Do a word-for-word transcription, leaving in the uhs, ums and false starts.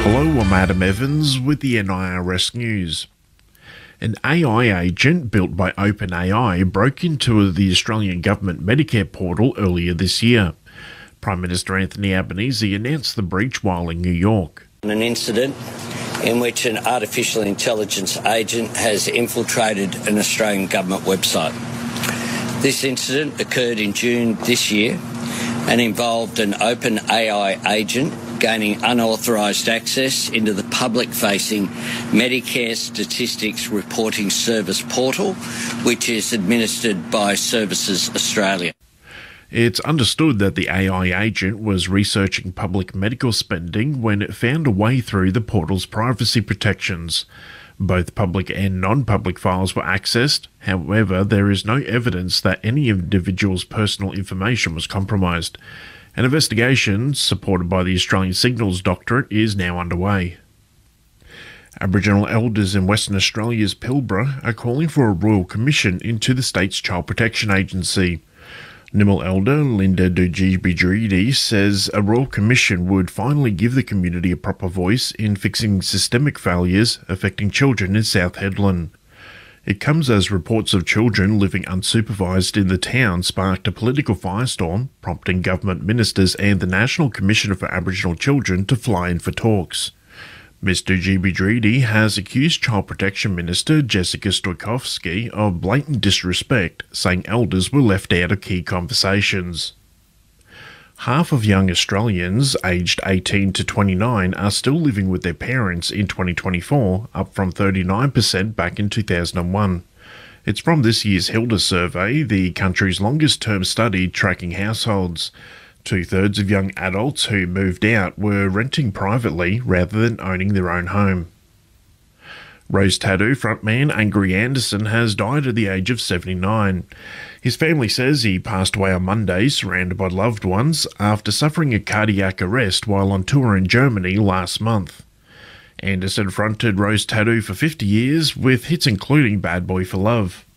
Hello, I'm Adam Evans with the N I R S News. An A I agent built by OpenAI broke into the Australian government Medicare portal earlier this year. Prime Minister Anthony Albanese announced the breach while in New York. An incident in which an artificial intelligence agent has infiltrated an Australian government website. This incident occurred in June this year and involved an OpenAI agent gaining unauthorised access into the public-facing Medicare Statistics Reporting Service portal, which is administered by Services Australia. It's understood that the A I agent was researching public medical spending when it found a way through the portal's privacy protections. Both public and non-public files were accessed. However, there is no evidence that any individual's personal information was compromised. An investigation, supported by the Australian Signals Doctorate, is now underway. Aboriginal elders in Western Australia's Pilbara are calling for a royal commission into the state's Child Protection Agency. Nimil elder Linda Dujibidridi says a royal commission would finally give the community a proper voice in fixing systemic failures affecting children in South Hedland. It comes as reports of children living unsupervised in the town sparked a political firestorm, prompting government ministers and the National Commissioner for Aboriginal Children to fly in for talks. Miz Dujibidridi has accused Child Protection Minister Jessica Stojkovski of blatant disrespect, saying elders were left out of key conversations. Half of young Australians aged eighteen to twenty-nine are still living with their parents in twenty twenty-four, up from thirty-nine percent back in two thousand one. It's from this year's Hilda survey, the country's longest-term study tracking households. Two-thirds of young adults who moved out were renting privately rather than owning their own home. Rose Tattoo frontman Angry Anderson has died at the age of seventy-nine. His family says he passed away on Monday surrounded by loved ones after suffering a cardiac arrest while on tour in Germany last month. Anderson fronted Rose Tattoo for fifty years with hits including Bad Boy for Love.